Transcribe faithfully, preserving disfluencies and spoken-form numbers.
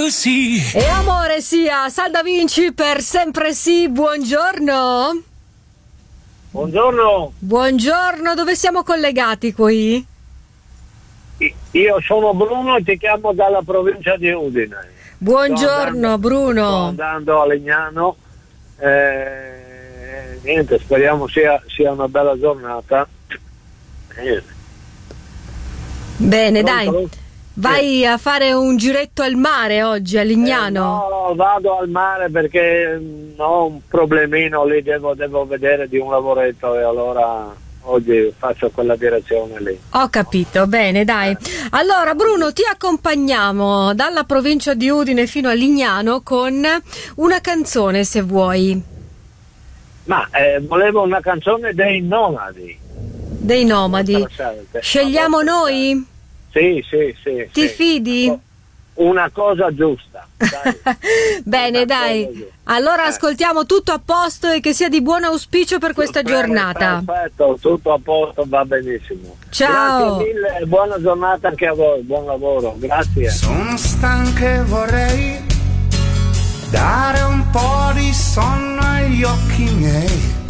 sì. E amore sia, Sal Da Vinci per sempre sì, buongiorno. Buongiorno. Buongiorno, dove siamo collegati qui? Io sono Bruno e ti chiamo dalla provincia di Udine. Buongiorno sto andando, Bruno. Sto andando a Legnano. Eh, niente, speriamo sia, sia una bella giornata. Eh. Bene, Pronto? dai. Vai a fare un giretto al mare oggi a Lignano? Eh, no, vado al mare perché mh, ho un problemino lì, devo, devo vedere di un lavoretto e allora oggi faccio quella direzione lì. Ho capito, bene, dai. Allora Bruno, ti accompagniamo dalla provincia di Udine fino a Lignano con una canzone, se vuoi. Ma eh, volevo una canzone dei Nomadi. Dei Nomadi. Scegliamo noi? Sì, sì, sì. Ti sì. fidi? Una cosa giusta. Dai. Bene, Una dai. cosa giusta. Allora Eh. ascoltiamo Tutto a posto e che sia di buon auspicio per questa giornata. Perfetto, tutto a posto, va benissimo. Ciao. Grazie mille e buona giornata anche a voi, buon lavoro, grazie. Sono stanco e vorrei dare un po' di sonno agli occhi miei.